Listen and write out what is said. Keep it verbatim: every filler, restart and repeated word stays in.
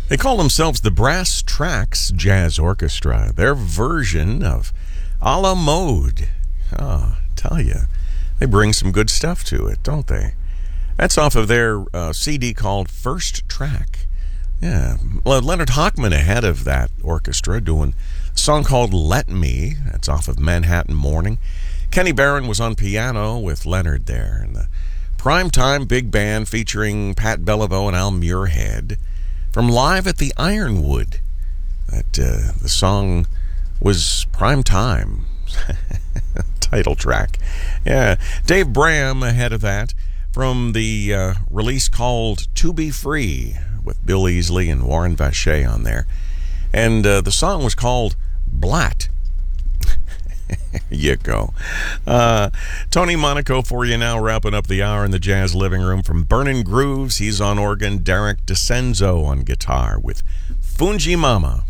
They call themselves the Brass Tracks Jazz Orchestra. Their version of a la mode. Oh, tell you, they bring some good stuff to it, don't they? That's off of their uh, C D called First Track. Yeah, well, Leonard Hochman ahead of that orchestra doing a song called Let Me. That's off of Manhattan Morning. Kenny Barron was on piano with Leonard there. And the Primetime Big Band featuring Pat Bellevaux and Al Muirhead from Live at the Ironwood. That uh, the song was Primetime. Title track. Yeah, Dave Bram ahead of that from the uh, release called To Be Free with Bill Easley and Warren Vacher on there. And uh, the song was called Blatt. You go. Uh, Tony Monaco for you now, wrapping up the hour in the Jazz Living Room. From Burnin' Grooves, he's on organ. Derek DeCenzo on guitar with Fungi Mama.